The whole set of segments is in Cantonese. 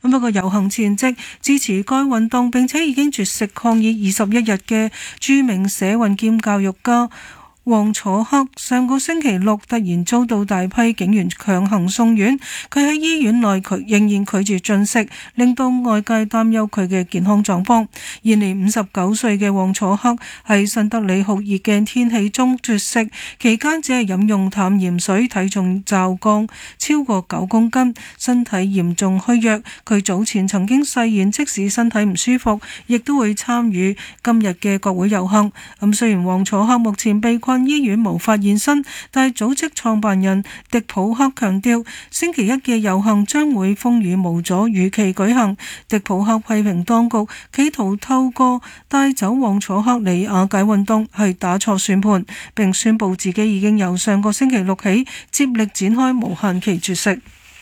不過遊行前夕支持該運動並且已經絕食抗議21日嘅著名社運兼教育家黃楚克上個星期六突然遭到大批警員強行送院，佢喺醫院內仍然拒絕進食，令到外界擔憂佢嘅健康狀況。現年59歲嘅黃楚克喺新德里酷熱嘅天氣中絕食，期間只係飲用淡鹽水，體重驟降超過9公斤，身體嚴重虛弱。佢早前曾經誓言，即使身體唔舒服，亦都會參與今日嘅國會遊行。雖然黃楚克目前被困醫院無法現身，但係組織創辦人迪普克強調，星期一嘅遊行將會風雨無阻如期舉行。迪普克批評當局企圖透過帶走黃楚克嚟瓦解運動係打錯算盤，並宣布自己已經由上個星期六起接力展開無限期絕食。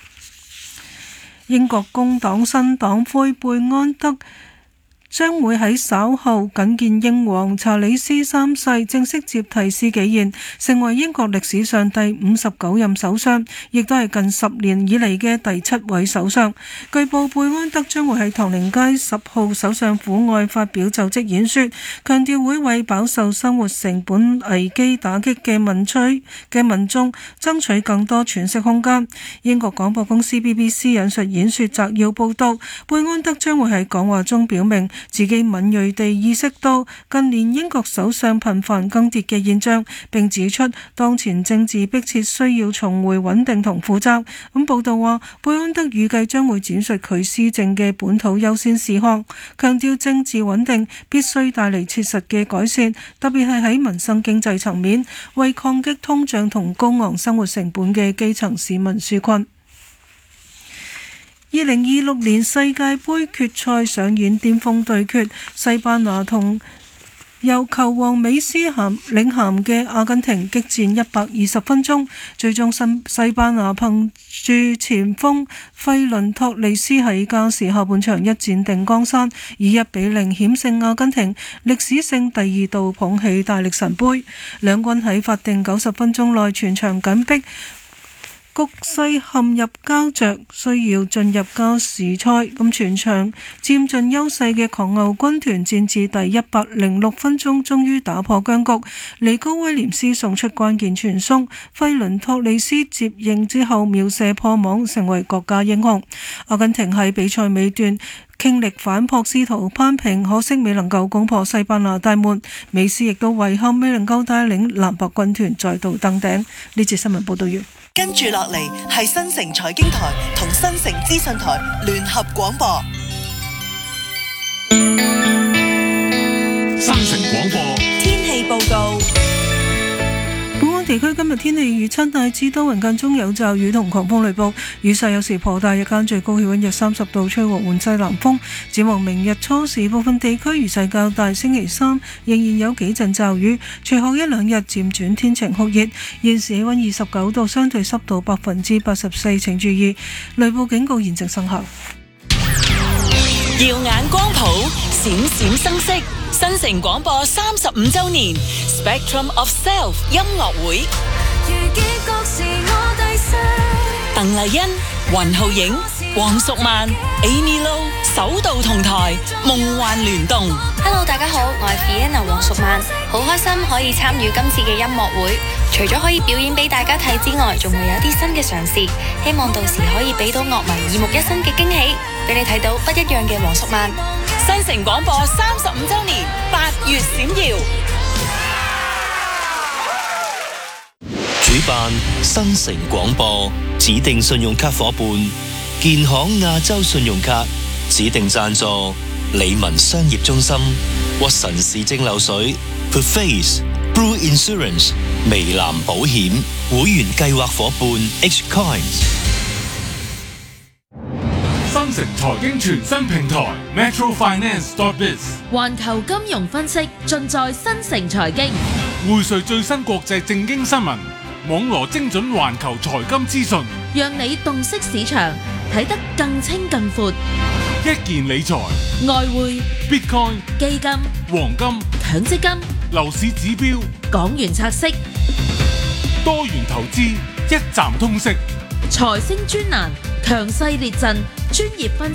英國工黨新黨魁貝安德將會喺稍後覲見英皇查理斯三世，正式接替施紀賢，成為英國歷史上第59任首相，亦都係近10年以嚟嘅第7位首相。據報貝安德將會喺唐寧街10號首相府外發表就職演說，強調會為飽受生活成本危機打擊嘅民眾爭取更多喘息空間。英國廣播公司 BBC 引述演說摘要報道，貝安德將會喺講話中表明自己敏銳地意識到近年英國首相頻繁更迭嘅現象，並指出當前政治迫切需要重回穩定同負責。報道話，貝安德預計將會展述佢施政嘅本土優先事項，強調政治穩定必須帶嚟切實嘅改善，特別係喺民生經濟層面，為抗擊通脹同高昂生活成本嘅基層市民紓困。2026年世界盃決賽上演巔峰對決，西班牙同由球王美斯領銜嘅阿根廷激戰120分鐘，最終西班牙憑住前鋒費倫托利斯喺加時下半場一戰定江山，以1-0險勝阿根廷，歷史性第2度捧起大力神杯。兩軍喺法定90分鐘內全場緊逼，局勢陷入膠着，需要進入加時賽。全場佔盡優勢嘅狂牛軍團戰至第106分鐘，終於打破僵局。尼高威廉斯送出關鍵傳送，費倫托利斯接應之後秒射破網，成為國家英雄。阿根廷喺比賽尾段傾力反撲，試圖扳平，可惜未能夠攻破西班牙大門。美斯亦都遺憾未能夠帶領藍白軍團再度登頂。呢節新聞報道完。 跟住落嚟係新城財經台同新城資訊台聯合廣播。 新城廣播天氣報告。 本港地區今日天氣預測大致多雲，間中有驟雨同狂風雷暴，雨勢有時頗大，日間最高氣溫約30度，吹和緩西南風。展望明日初時部分地區雨勢較大，星期三仍然有幾陣驟雨，隨後1-2日漸轉天晴酷熱。現時氣溫29度，相對濕度84%，請注意雷暴警告現正生效。 耀眼光譜，閃閃生色。新城廣播35週年 Spectrum of Self 音樂會，鄧麗欣、雲浩影、黃淑曼、Amy Lo 首度同台，夢幻聯動。 Hello， 大家好，我係 Fiona 黃淑曼，好開心可以參與今次嘅音樂會。除咗可以表演俾大家睇之外，仲會有啲新嘅嘗試，希望到時可以俾到樂迷耳目一新嘅驚喜，俾你睇到不一樣嘅黃淑曼。 新城廣播35週年8月閃耀， 主辦新城廣播，指定信用卡夥伴建行亞洲信用卡，指定贊助理文商業中心、屈臣氏蒸餾水、Put Face、Blue Insurance、微藍保險會員計劃夥伴 H Coins。 新城財經全新平台 metrofinance.biz， 環球金融分析盡在新城財經， 匯萃最新國際政經新聞，網羅精準環球財金資訊， 讓你洞悉市場，睇得更清更闊。 一件理財、 外匯、 Bitcoin、 基金、 黃金、 強積金、 樓市指標、 港元拆息、 多元投資，一站通識。 財星專欄，強勢列陣，專業分析。